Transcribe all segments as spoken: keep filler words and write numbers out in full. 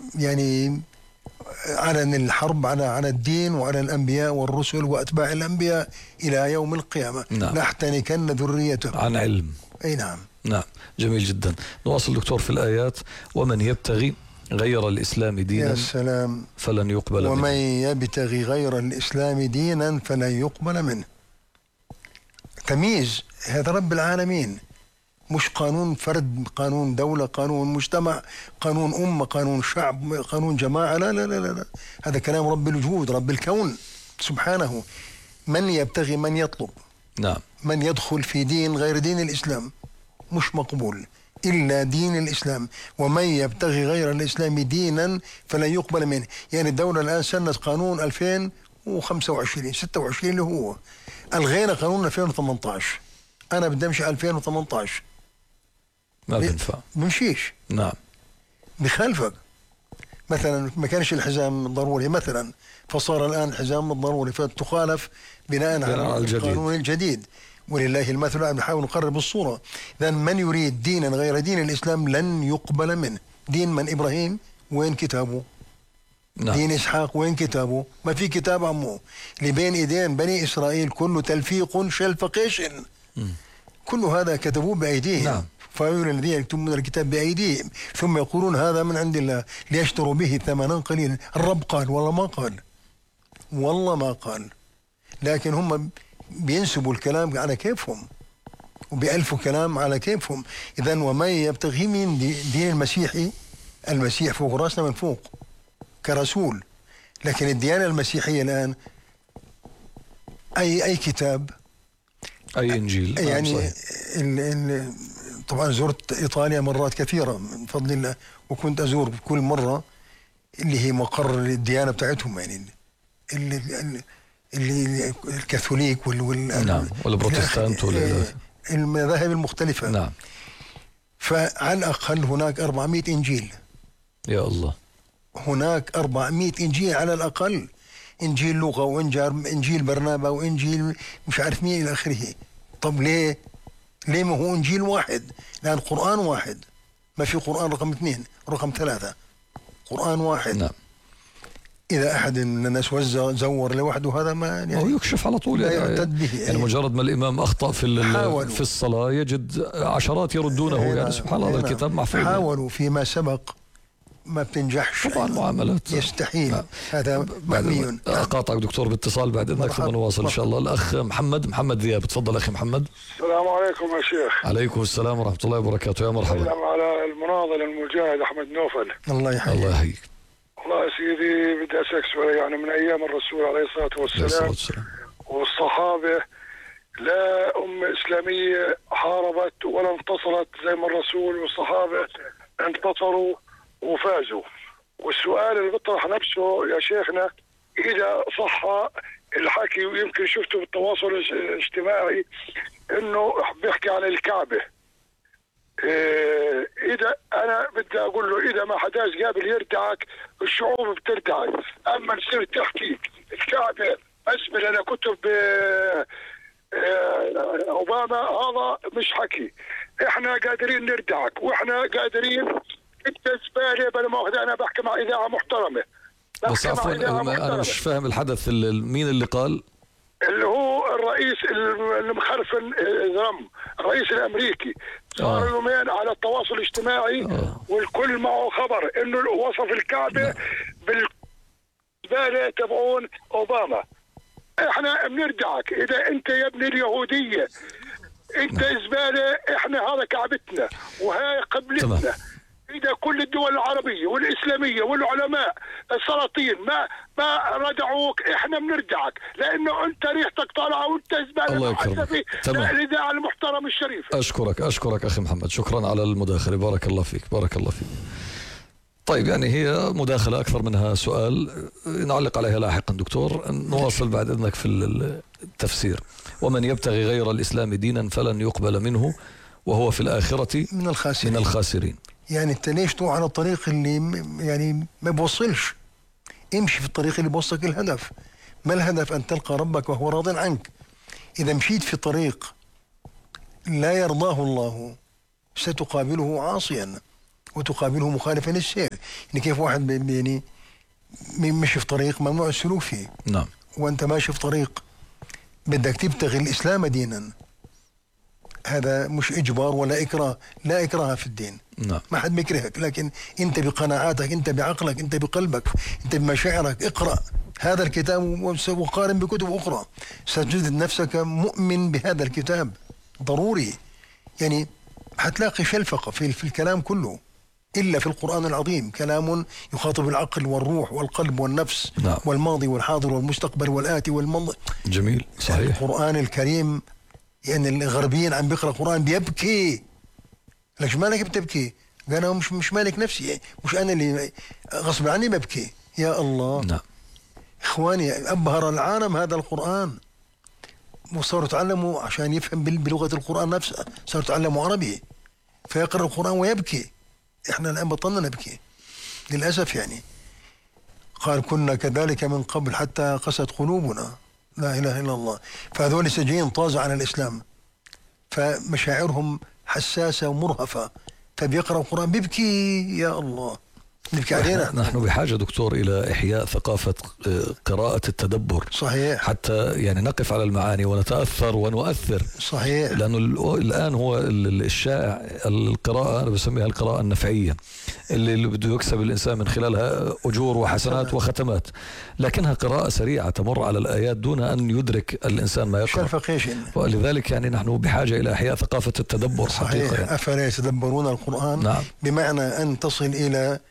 يعني أعلن الحرب على على الدين وعلى الأنبياء والرسل وأتباع الأنبياء إلى يوم القيامة. نعم. لاحتنكن ذريته عن علم. أي نعم. نعم جميل جدا. نواصل دكتور في الآيات: ومن يبتغي غير الإسلام دينا يا سلام فلن يقبل منه. ومن يبتغي غير الإسلام دينا فلن يقبل منه. تمييز، هذا رب العالمين، مش قانون فرد، قانون دولة، قانون مجتمع، قانون أمة، قانون شعب، قانون جماعة. لا لا لا لا، هذا كلام رب الوجود، رب الكون سبحانه. من يبتغي، من يطلب، نعم، من يدخل في دين غير دين الإسلام مش مقبول إلا دين الإسلام. ومن يبتغي غير الإسلام دينا فلن يقبل منه. يعني الدولة الآن سنت قانون ألفين وخمسة وعشرين ستة وعشرين اللي هو ألغينا قانون ألفين وثمانية عشر. أنا بدي أمشي ألفين وثمانية عشر ما بينفع، بمشيش. نعم، بخالفك. مثلا ما كانش الحزام ضروري مثلا، فصار الآن الحزام ضروري، فتخالف بناء على القانون الجديد. ولله المثل الأعلى. نحاول نقرب الصورة. إذن من يريد دينا غير دين الإسلام لن يقبل منه. دين من إبراهيم وين كتابه؟ نعم. دين إسحاق وين كتابه؟ ما في كتاب عمو. اللي بين إيدين بني إسرائيل كله تلفيق شلفقيشن. كل هذا كتبوه بأيديهم. نعم. فأولئك الذين يكتبون الكتاب بأيديهم ثم يقولون هذا من عند الله ليشتروا به ثمنا قليلا. الرب قال والله ما قال، والله ما قال، لكن هم بينسبوا الكلام على كيفهم وبيألفوا كلام على كيفهم. إذن ومن يبتغي من دين المسيحي، المسيح فوق راسنا من فوق كرسول، لكن الديانة المسيحية الآن أي أي كتاب، أي إنجيل. يعني ال ال طبعا زرت إيطاليا مرات كثيرة من فضل الله، وكنت أزور كل مرة اللي هي مقر الديانة بتاعتهم، يعني اللي, اللي الكاثوليك وال, وال نعم والبروتستانت والمذاهب المختلفة. نعم. فعلى الأقل هناك أربعمائة إنجيل. يا الله، هناك أربعمائة إنجيل على الأقل. إنجيل لوقا وإنجيل برنابا وإنجيل مش عارف مين إلى آخره. طب ليه؟ ليه ما هو إنجيل واحد؟ لأن القرآن واحد، ما في قرآن رقم اثنين رقم ثلاثة، قرآن واحد. نعم. إذا أحد من الناس وزع زور لوحده هذا ما يعني هو يكشف على طول، لا يعني, يعتد به. يعني مجرد ما الإمام أخطأ في في الصلاة يجد عشرات يردونه. يعني سبحان الله، الكتاب محفوظ. حاولوا فيما سبق ما بتنجحش طبعا، معاملات يستحيل. نعم. هذا محمي. أقاطعك دكتور باتصال بعد إذنك ثم نواصل إن شاء الله. الأخ محمد محمد ذياب، تفضل أخي محمد. السلام عليكم يا شيخ. عليكم السلام ورحمة الله وبركاته. يا مرحبا. سلام على المناضل المجاهد أحمد نوفل. الله يحييك. الله يحييك. والله يا سيدي بدي أسألك سؤال. يعني من أيام الرسول عليه الصلاة والسلام والصحابة لا أمة إسلامية حاربت ولا انتصرت زي ما الرسول والصحابة انتصروا وفازوا. والسؤال اللي بيطرح نفسه يا شيخنا، إذا صح الحكي، ويمكن شفته بالتواصل الاجتماعي إنه بيحكي عن الكعبة، إيه إذا أنا بدي أقول له إذا ما حداش قابل يردعك الشعوب بتردعك، أما تصير تحكي الكعبة أسمل أنا كتب إيه إيه أوباما، هذا مش حكي. إحنا قادرين نردعك وإحنا قادرين. انت زباله بلا مؤاخذه، انا بحكي مع اذاعه محترمه. بس عفوا انا مش فاهم الحدث. مين اللي قال؟ اللي هو الرئيس المخرفن ذرم، الرئيس الامريكي، صار آه. يومين على التواصل الاجتماعي آه. والكل معه خبر انه وصف الكعبه بالزباله تبعون اوباما. احنا بنردعك اذا انت يا ابن اليهوديه انت زباله، احنا هذا كعبتنا وهي قبلتنا. إذا كل الدول العربية والإسلامية والعلماء السلاطين ما ما ردعوك، إحنا بنردعك لأنه أنت ريحتك طالعة وأنت زبالة. الله يكرمك. تمام. الإذاعة المحترم الشريف. أشكرك أشكرك أخي محمد، شكرا على المداخلة. بارك الله فيك، بارك الله فيك. طيب يعني هي مداخلة أكثر منها سؤال نعلق عليها لاحقا دكتور. نواصل بعد إذنك في التفسير. ومن يبتغي غير الإسلام دينا فلن يقبل منه وهو في الآخرة من الخاسرين. من الخاسرين. يعني انت ليش تروح على الطريق اللي يعني ما بوصلش؟ امشي في الطريق اللي بوصلك الهدف. ما الهدف؟ ان تلقى ربك وهو راض عنك. اذا مشيت في طريق لا يرضاه الله ستقابله عاصيا وتقابله مخالفا للسير. يعني كيف واحد يعني مشي في طريق ممنوع السلوك فيه. نعم. وأنت ماشي في طريق بدك تبتغي الإسلام دينا، هذا مش إجبار ولا إكراه، لا إكراه في الدين. نعم. ما حد بيكرهك، لكن أنت بقناعاتك، أنت بعقلك، أنت بقلبك، أنت بمشاعرك اقرأ هذا الكتاب وقارن بكتب أخرى، ستجد نفسك مؤمن بهذا الكتاب ضروري. يعني حتلاقي شلفقة في, في الكلام كله، إلا في القرآن العظيم كلام يخاطب العقل والروح والقلب والنفس. نعم. والماضي والحاضر والمستقبل والآتي والمنظر. جميل، صحيح. القرآن الكريم يعني الغربيين عم بيقرأ القرآن بيبكي، لك مالك بتبكي؟ قال أنا مش مش مالك نفسي، يعني مش أنا اللي غصب عني ببكي. يا الله. نعم. إخواني أبهر العالم هذا القرآن، وصاروا يتعلموا عشان يفهم بلغة القرآن نفسها، صاروا يتعلموا عربي فيقرأ القرآن ويبكي. إحنا الآن بطلنا نبكي للأسف. يعني قال كنا كذلك من قبل حتى قست قلوبنا، لا إله إلا الله. فهذول سجين طازة عن الإسلام، فمشاعرهم حساسة ومرهفة، فبيقرأ القرآن بيبكي. يا الله نبكي علينا. نحن بحاجة دكتور إلى إحياء ثقافة قراءة التدبر. صحيح. حتى يعني نقف على المعاني ونتأثر ونؤثر. صحيح. لأنه الآن هو الشائع القراءة، أنا بسميها القراءة النفعية، اللي, اللي بده يكسب الإنسان من خلالها أجور وحسنات وختمات، لكنها قراءة سريعة تمر على الآيات دون أن يدرك الإنسان ما يقرأ. ولذلك يعني نحن بحاجة إلى إحياء ثقافة التدبر. صحيح. يعني. أفلا يتدبرون القرآن؟ نعم. بمعنى أن تصل إلى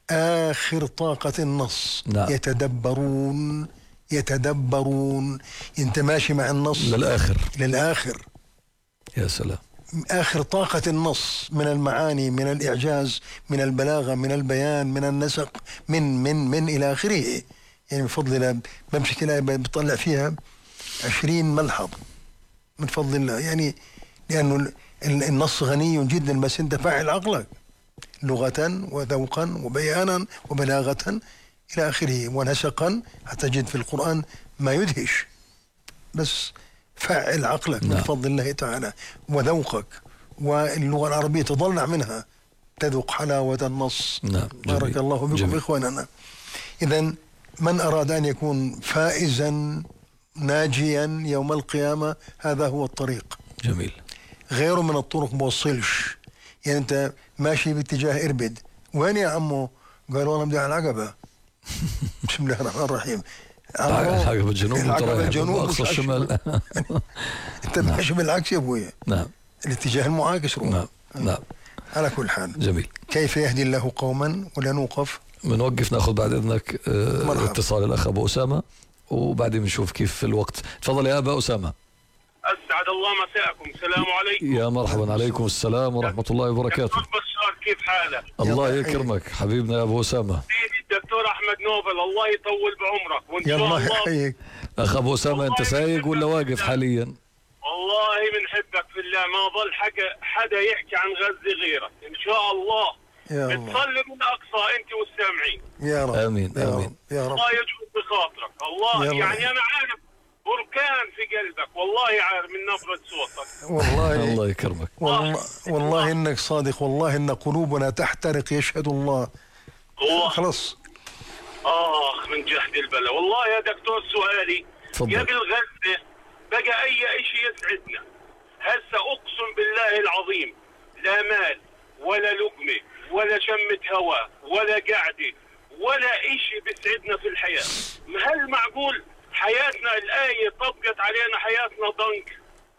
آخر طاقة النص. نعم. يتدبرون يتدبرون أنت ماشي مع النص للآخر للآخر. يا سلام. آخر طاقة النص من المعاني، من الإعجاز، من البلاغة، من البيان، من النسق، من من من إلى آخره. يعني بفضل الله بمسك الآية بطلع فيها عشرين ملحظ من فضل الله، يعني لأنه النص غني جدا، بس أنت فاعل عقلك لغة وذوقا وبيانا وبلاغة إلى آخره ونسقا. هتجد في القرآن ما يدهش، بس فعل عقلك. نعم. من فضل الله تعالى وذوقك، واللغة العربية تضلع منها، تذوق حلاوة النص. نعم. بارك الله بكم جميل. إخواننا. إذن من أراد أن يكون فائزا ناجيا يوم القيامة هذا هو الطريق. جميل. غيره من الطرق موصلش. يعني أنت ماشي باتجاه إربد، وين يا عمو؟ قالوا أنا بدي على العقبة. بسم الله الرحمن الرحيم. العقبة الجنوب، العقبة الجنوب أقصى الشمال. أنت ماشي بالعكس يا أبوي. نعم. الاتجاه المعاكس. نعم. نعم. على كل حال. جميل. كيف يهدي الله قوما؟ ولا نوقف؟ بنوقف ناخذ بعد إذنك اه اتصال الأخ أبو أسامة، وبعدين بنشوف كيف الوقت. تفضل يا أبا أسامة. أسعد الله مساءكم. السلام عليكم. يا مرحبا. عليكم السلام ورحمة الله وبركاته. دكتور بشار كيف حالك؟ الله يكرمك حبيبنا يا أبو أسامة. الدكتور أحمد نوبل الله يطول بعمرك وإن شاء الله. يحييك. أخ أبو أسامة أنت سايق ولا واقف حاليا؟ والله بنحبك في الله، ما ظل حدا حدا يحكي عن غزة غيرك إن شاء الله. بتصلي من أقصى أنت والسامعين. يا رب. آمين آمين يا رب. الله يجبر بخاطرك. الله يعني أنا عارف بركان في قلبك، والله عارف من نبرة صوتك. والله الله يكرمك. والله, والله إنك صادق، والله إن قلوبنا تحترق يشهد الله. الله خلاص. آخ من جهد البلاء. والله يا دكتور سؤالي قبل غزة بقى أي شيء يسعدنا. هسه أقسم بالله العظيم لا مال ولا لقمة ولا شمة هواء ولا قعدة ولا شيء بيسعدنا في الحياة. هل معقول حياتنا الآية طبقت علينا حياتنا ضنك؟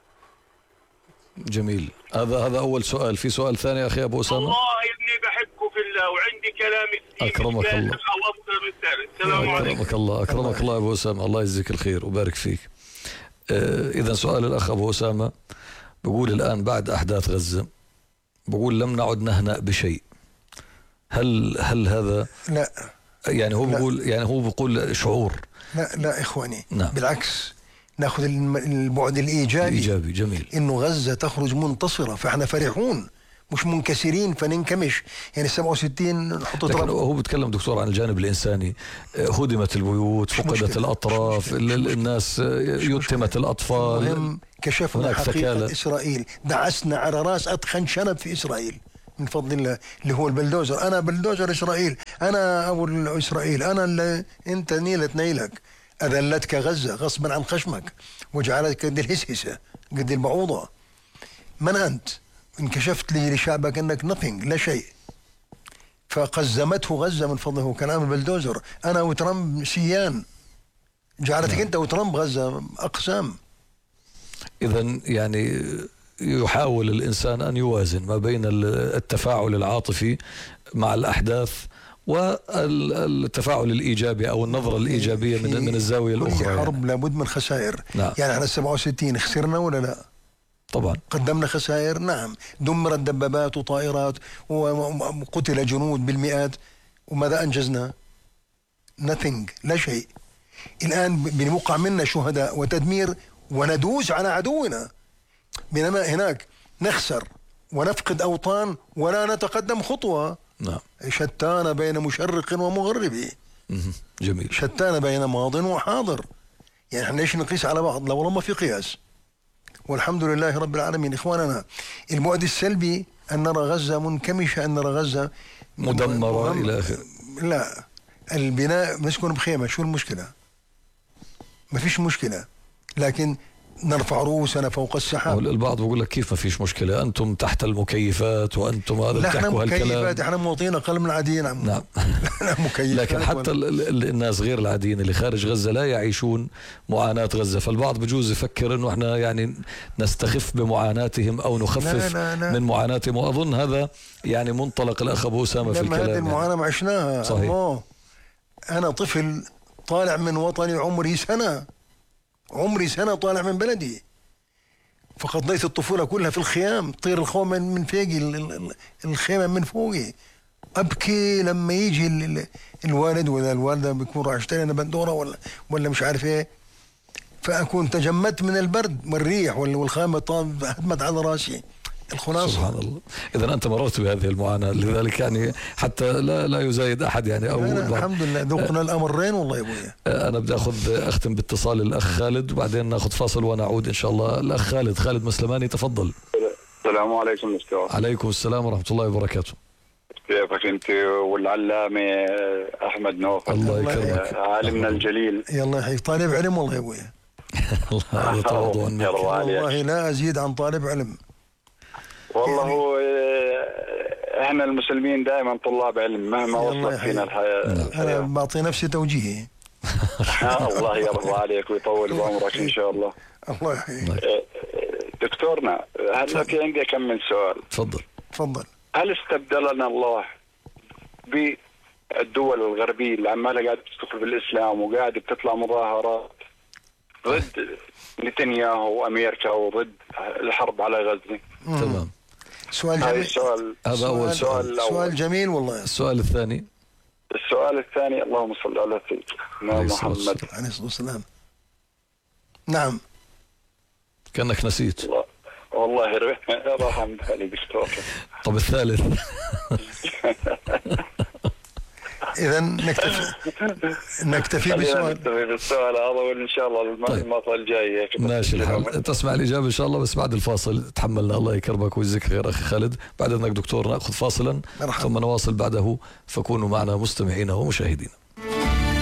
جميل. هذا هذا أول سؤال. في سؤال ثاني أخي أبو أسامة؟ والله إني بحبكم في الله وعندي كلام كثير. أكرمك الله. السلام عليكم. أكرمك الله. أكرمك الله أبو أسامة. الله يجزيك الخير وبارك فيك. آه إذا سؤال الأخ أبو أسامة بقول الآن بعد أحداث غزة بقول لم نعد نهنأ بشيء. هل هل هذا؟ لا. يعني هو بقول يعني هو بقول شعور. لا لا إخواني. نعم. بالعكس ناخذ البعد الإيجابي. إيجابي. جميل. إنه غزة تخرج منتصرة فإحنا فرحون، مش منكسرين فننكمش. يعني سبعة وستين نحط لكن هو بتكلم دكتور عن الجانب الإنساني. هدمت البيوت، فقدت الأطراف، الناس يتمت الأطفال. كشفنا حقيقة إسرائيل، دعسنا على رأس أدخن شنب في إسرائيل. من فضل الله اللي هو البلدوزر. أنا بلدوزر إسرائيل، أنا أبو إسرائيل، أنا اللي أنت نيلت نيلك. أذلتك غزة غصبا عن خشمك وجعلتك قد الهسهسة قد البعوضة. من أنت؟ انكشفت لي لشعبك أنك nothing، لا شيء. فقزمته غزة من فضله كلام البلدوزر. أنا وترامب سيان، جعلتك أنت وترامب غزة أقسام. إذن يعني يحاول الإنسان أن يوازن ما بين التفاعل العاطفي مع الأحداث والتفاعل الإيجابي أو النظرة الإيجابية من من الزاوية الأخرى. كل حرب يعني. لابد من خسائر. نعم. يعني احنا سبعة وستين خسرنا ولا لا؟ طبعا قدمنا خسائر. نعم، دمرت دبابات وطائرات وقتل جنود بالمئات، وماذا أنجزنا؟ nothing، لا شيء. الآن بنوقع منا شهداء وتدمير وندوس على عدونا، بينما هناك نخسر ونفقد أوطان ولا نتقدم خطوة. نعم. شتان بين مشرق ومغرب. جميل. شتان بين ماض وحاضر. يعني احنا ليش نقيس على بعض؟ لا والله ما في قياس. والحمد لله رب العالمين. إخواننا، البعد السلبي أن نرى غزة منكمشة، أن نرى غزة مدمرة إلى آخره. لا، البناء نسكن بخيمة، شو المشكلة؟ ما فيش مشكلة، لكن نرفع رؤوسنا فوق السحاب. البعض بيقول لك كيف ما فيش مشكلة، أنتم تحت المكيفات وأنتم هذا بتحكوا هالكلام. احنا مكيفات، احنا مواطنين أقل من العاديين. نعم. لكن حتى الناس غير العاديين اللي خارج غزة لا يعيشون معاناة غزة، فالبعض بجوز يفكر إنه احنا يعني نستخف بمعاناتهم أو نخفف لا لا لا. من معاناتهم، وأظن هذا يعني منطلق الأخ أبو أسامة في الكلام. هذه المعاناة ما عشناها. صحيح. الله. أنا طفل طالع من وطني، عمري سنة عمري سنة طالع من بلدي، فقضيت الطفولة كلها في الخيام، طير الخوم من فوقي، الخيمة من فوقي، أبكي لما يجي الوالد ولا الوالدة بيكون راح اشتري أنا بندورة ولا ولا مش عارف إيه، فأكون تجمدت من البرد والريح والخامة طاب هدمت على راسي. الخلاصة سبحان الله. إذا أنت مررت بهذه المعاناة، لذلك يعني حتى لا لا يزايد أحد يعني. أو الحمد لله ذقنا الأمرين والله يا أبويا. أنا بدي أخذ أختم باتصال الأخ خالد وبعدين نأخذ فاصل ونعود إن شاء الله. الأخ خالد خالد مسلماني، تفضل. السلام عليكم دكتور. عليكم السلام ورحمة الله وبركاته. كيفك أنت والعلامة أحمد نوف؟ الله يكرمك. عالمنا الجليل. يلا يحييك. طالب علم والله يا أبويا. الله يتواضع منك. والله لا أزيد عن طالب علم. والله هو احنا المسلمين دائما طلاب علم مهما وصلت فينا الحياة. انا بعطي نفسي توجيهي. الله يرضى عليك ويطول بعمرك ان شاء الله. الله يحييك. دكتورنا، هل لك عندي كم من سؤال؟ تفضل. تفضل. هل استبدلنا الله بالدول الغربية اللي عمالها قاعدة تدخل بالاسلام وقاعدة بتطلع مظاهرات ضد نتنياهو وامريكا وضد الحرب على غزة؟ تمام. سؤال جميل. هذا أول سؤال. سؤال جميل والله. السؤال الثاني. السؤال الثاني، اللهم صل على سيدنا محمد عليه الصلاة والسلام. نعم. كأنك نسيت. والله راح عن بالي دكتور. طب الثالث. إذا نكتفي نكتفي بسؤال نكتفي بالسؤال هذا، وإن شاء الله المرة الجاية ماشي الحال تسمع الإجابة إن شاء الله، بس بعد الفاصل تحملنا. الله يكرمك ويجزيك خير أخي خالد. بعد إذنك دكتور نأخذ فاصلا ثم نواصل بعده، فكونوا معنا مستمعين ومشاهدين.